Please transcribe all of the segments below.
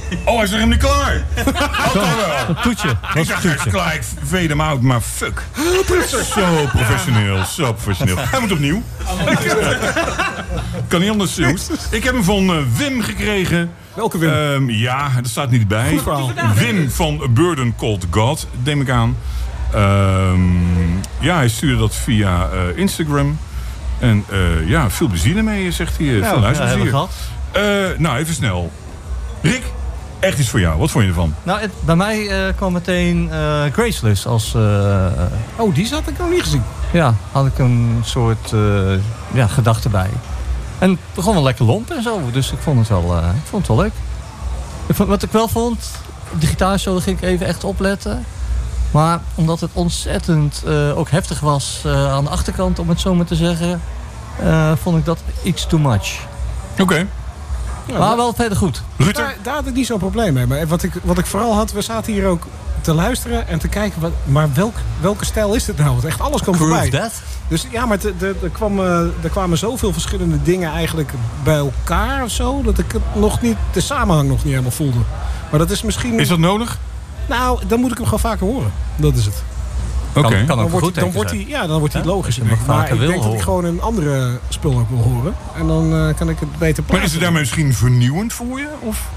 Oh, hij is nog niet klaar. Een toetje. Ik dacht echt klaar, ik veed hem out, maar fuck. Zo professioneel, zo professioneel. Hij moet opnieuw. Kan niet anders, jongens. Ik heb hem van Wim gekregen. Welke Wim? Ja, dat staat niet bij. Goed verhaal. Wim van Burden Called God, neem ik aan. Ja, hij stuurde dat via Instagram. En ja, veel plezier ermee, zegt hij. Veel luisterplezier. Nou, even snel. Rick, echt iets voor jou. Wat vond je ervan? Nou, bij mij kwam meteen Graceless als... Oh, die had ik nog niet gezien. Ja, had ik een soort gedachte bij. En het begon wel lekker lomp en zo. Dus ik vond het wel leuk. Wat ik wel vond, op de gitaarsolo ging ik even echt opletten. Maar omdat het ontzettend ook heftig was aan de achterkant, om het zo maar te zeggen, vond ik dat iets too much. Oké. Ja, maar wel verder goed. Rutter? Daar had ik niet zo'n probleem mee. Maar wat ik vooral had, we zaten hier ook te luisteren en te kijken. Maar welke stijl is dit nou? Want echt alles kwam voorbij. That? Dus ja, maar er kwamen zoveel verschillende dingen eigenlijk bij elkaar of zo, dat ik de samenhang nog niet helemaal voelde. Maar dat is misschien... Is dat nodig? Nou, dan moet ik hem gewoon vaker horen. Dat is het. Oké. Kan ook goed dan wordt hij logisch. Maar ik denk dat hij gewoon een andere spul ook wil horen. En dan kan ik het beter plaatsen. Maar is het daarmee misschien vernieuwend voor je? Of?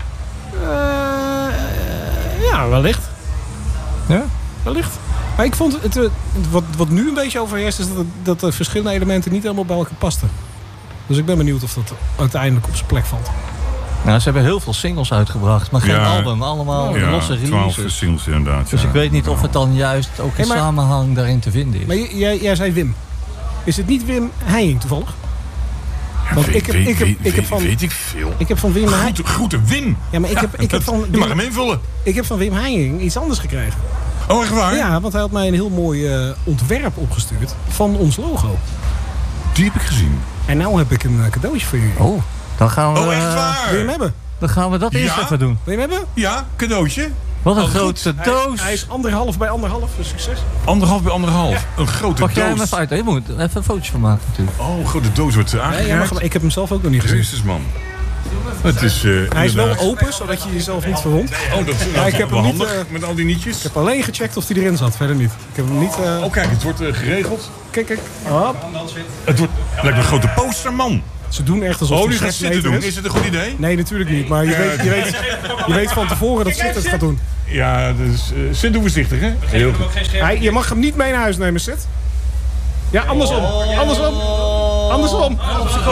Ja, wellicht. Ja? Wellicht. Maar ik vond het, wat nu een beetje overheerst, is dat de verschillende elementen niet helemaal bij elkaar pasten. Dus ik ben benieuwd of dat uiteindelijk op zijn plek valt. Nou, ze hebben heel veel singles uitgebracht, maar geen album. Allemaal losse releases. 12 singles inderdaad. Dus ik weet niet of het dan juist ook een samenhang daarin te vinden is. Maar jij zei Wim. Is het niet Wim Heijing toevallig? Want weet ik veel. Ik heb van Wim Heijing... Groeten Wim! Ja, maar ik heb van... Je mag hem invullen. Ik heb van Wim Heijing iets anders gekregen. Oh, echt waar? Ja, want hij had mij een heel mooi ontwerp opgestuurd van ons logo. Die heb ik gezien. En nou heb ik een cadeautje voor jullie. Oh, dan gaan we... Oh, echt waar? Wil je hem hebben? Dan gaan we dat eerst even doen. Wil je hem hebben? Ja, cadeautje. Wat een grote doos. Hij is 1,5 bij 1,5, dus succes. 1,5 bij 1,5. Ja. Een grote Pak jij doos. hem even uit. Je moet even een fotootje van maken natuurlijk. Oh, een grote doos wordt aangereikt. Ik heb hem zelf ook nog niet gezien. Jezus, man. Het is, hij is wel open, zodat je jezelf niet verwondt. Oh, dat is wel handig met al die nietjes. Ik heb alleen gecheckt of hij erin zat, verder niet. Ik heb hem niet... Oh, kijk, het wordt geregeld. Kijk. Hop. Het lijkt een grote poster, man. Ze doen echt alsof die gaat zitten doen. Is het een goed idee? Nee, natuurlijk niet. Maar je weet van tevoren dat Sid het gaat doen. Ja, dus Sid, doe voorzichtig, hè? Heel goed. Je mag hem niet mee naar huis nemen, Sid. Ja, andersom. Andersom.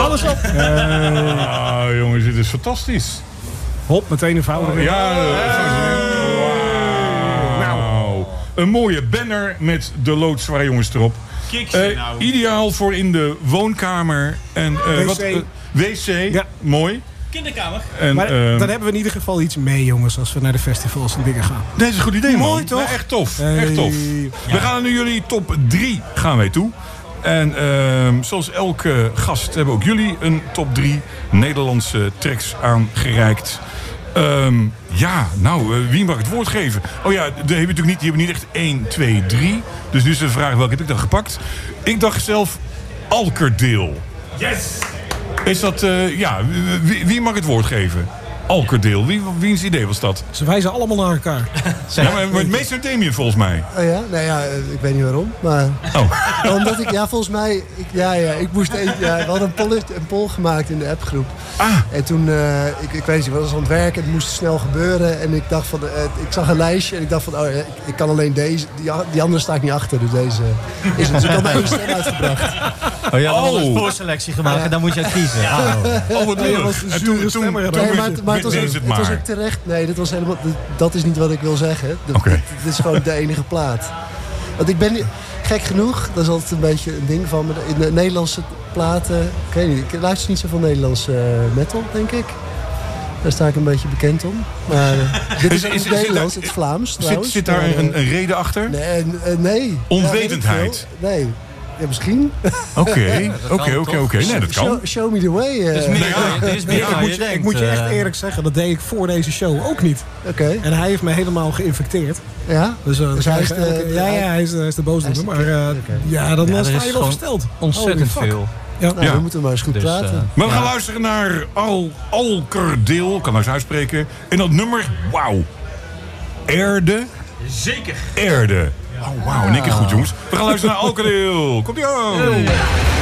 Jongens, dit is fantastisch. Hop, meteen een vouw erin. Ja, nou, een mooie banner met de loodzware jongens erop. Ideaal voor in de woonkamer en wc. Ja. Mooi. Kinderkamer. Maar dan hebben we in ieder geval iets mee, jongens, als we naar de festivals en dingen gaan. Dat is een goed idee, man. Mooi, toch? Nou, echt tof. Echt tof. We gaan nu jullie top 3 gaan wij toe. En zoals elke gast hebben ook jullie een top 3 Nederlandse tracks aangereikt. Wie mag het woord geven? Oh ja, die hebben niet echt 1, 2, 3. Dus nu is de vraag, welke heb ik dan gepakt? Ik dacht zelf Alkerdeel. Yes! Is dat, wie mag het woord geven? Alkerdeel. Wiens idee was dat? Ze wijzen allemaal naar elkaar. Ja, maar het meest naar Damien volgens mij. Oh ja? Nou ja, ik weet niet waarom. Maar omdat ik, volgens mij... Ik moest we hadden een poll gemaakt in de appgroep. En toen, ik weet niet, ik was aan het werken. Het moest snel gebeuren. En ik dacht van, ik zag een lijstje. En ik dacht van, ik kan alleen deze. Die andere sta ik niet achter. Dus deze is het. Dus ik had mijn eigen stem uitgebracht. Oh, je had al een voorselectie gemaakt en dan moet je uit kiezen. Wat lullig. En toen maar het was ook terecht. Nee, dat is niet wat ik wil zeggen. Dit is gewoon de enige plaat. Want ik ben gek genoeg, dat is altijd een beetje een ding van me. In de Nederlandse platen, ik weet niet, ik luister niet zo van Nederlandse metal, denk ik. Daar sta ik een beetje bekend om. Maar dit is niet Nederlands, het is Vlaams. Zit daar een reden achter? Nee. Onwetendheid? Nee. Ja, misschien. Oké. Nee, dat kan. Show me the way. Ik moet je echt eerlijk zeggen, dat deed ik voor deze show ook niet. Oké. En hij heeft me helemaal geïnfecteerd. Ja? Dus hij is hij is de boosdoener. Maar dan sta je wel versteld. Ontzettend veel. Ja. Nou, dan moeten we maar eens goed praten. Maar we gaan luisteren naar Alkerdeel, kan nou eens uitspreken. En dat nummer, wauw. Erde. Zeker. Erde. Oh, wauw. In één keer goed, jongens. We gaan luisteren naar Alkerdeel. Komt-ie aan.